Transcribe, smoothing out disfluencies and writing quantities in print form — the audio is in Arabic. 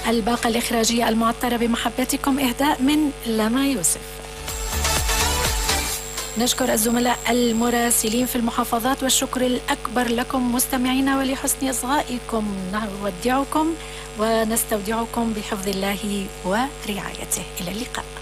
الباقة الإخراجية المعطرة بمحبتكم، إهداء من لما يوسف. نشكر الزملاء المراسلين في المحافظات، والشكر الأكبر لكم مستمعينا ولحسن إصغائكم. نودعكم ونستودعكم بحفظ الله ورعايته. إلى اللقاء.